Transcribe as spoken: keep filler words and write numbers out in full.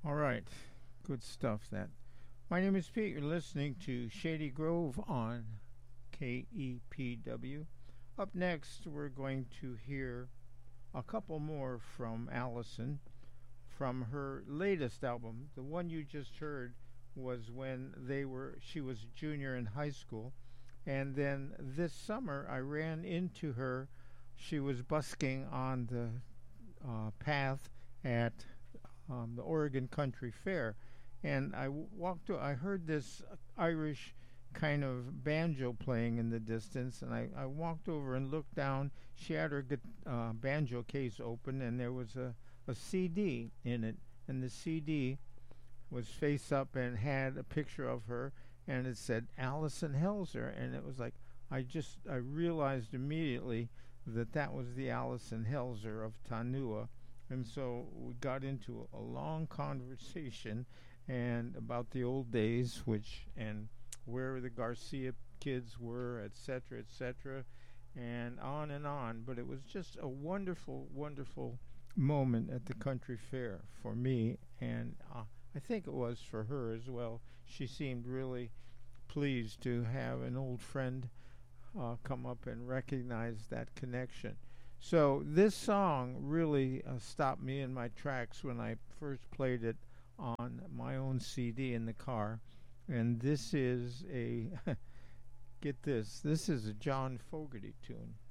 All right. Good stuff, that. My name is Pete. You're listening to Shady Grove on K E P W. Up next, we're going to hear a couple more from Allison from her latest album. The one you just heard was when they were she was a junior in high school, and then this summer I ran into her. She was busking on the uh, path at um, the Oregon Country Fair, and I w- walked. To, I heard this Irish kind of banjo playing in the distance, and I, I walked over and looked down. She had her uh, banjo case open, and there was a, a C D in it, and the C D was face up and had a picture of her, and it said Allison Helzer, and it was like I just I realized immediately that that was the Allison Helzer of Tanua, and so we got into a, a long conversation and about the old days, which and where the Garcia kids were, et cetera, et cetera, and on and on. But it was just a wonderful, wonderful moment at the country fair for me, and uh, I think it was for her as well. She seemed really pleased to have an old friend uh, come up and recognize that connection. So this song really uh, stopped me in my tracks when I first played it on my own C D in the car. And this is a, get this, this is a John Fogerty tune.